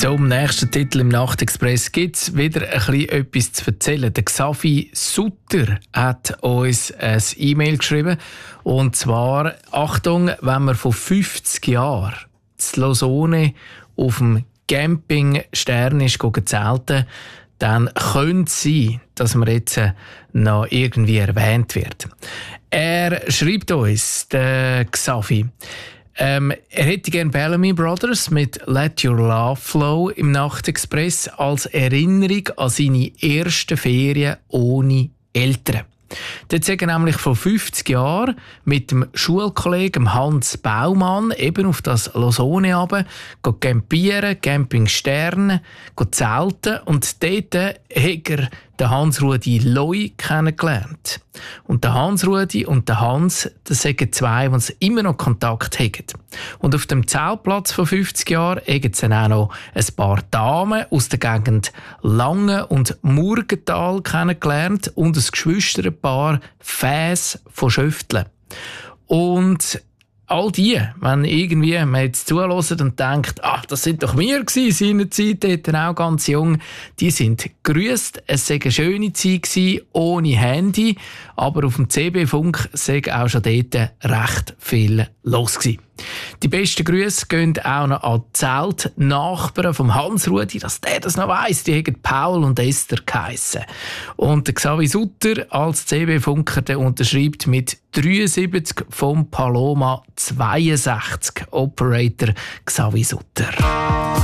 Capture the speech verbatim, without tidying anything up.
Zum nächsten Titel im Nachtexpress gibt es wieder ein bisschen etwas zu erzählen. Der Xavi Sutter hat uns ein E-Mail geschrieben. Und zwar, Achtung, wenn man vor fünfzig Jahren in Lausanne auf dem Camping Stern ist zelten, dann könnte es sein, dass man jetzt noch irgendwie erwähnt wird. Er schreibt uns, der Xavi, Ähm, er hätte gerne Bellamy Brothers mit Let Your Love Flow im Nachtexpress als Erinnerung an seine ersten Ferien ohne Eltern. Dort sind er nämlich vor fünfzig Jahren mit dem Schulkollegen Hans Baumann eben auf das Lausanne runter, campieren, Camping Stern, zelten und dort hat er den Hans-Rudi Loi kennengelernt. Und der Hans-Rudi und der Hans, das sind zwei, die immer noch Kontakt haben. Und auf dem Zeltplatz vor fünfzig Jahren haben sie dann auch noch ein paar Damen aus der Gegend Langen und Murgenthal kennengelernt und ein Geschwisterpaar Fäs von Schöftlen. Und all die, wenn irgendwie man jetzt zuhört und denkt, ach, das sind doch wir gewesen, seinerzeit, dort auch ganz jung, die sind gegrüßt. Es war eine schöne Zeit gewesen, ohne Handy, aber auf dem C B-Funk war auch schon dort recht viel los gewesen. Die besten Grüße gehen auch noch an die Zeltnachbarn vom Hans-Rudi, dass der das noch weiss. Die haben Paul und Esther geheissen. Und der Xavi Sutter als C B-Funker, der unterschreibt mit dreiundsiebzig vom Paloma zweiundsechzig. Operator Xavi Sutter.